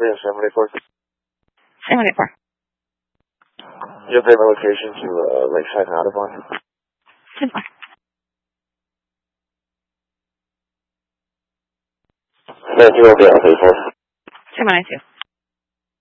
Yeah, 784. 784. You have payment location to Lakeside and Audubon? 10-4. Thank you, okay, I'll pay for it. 792.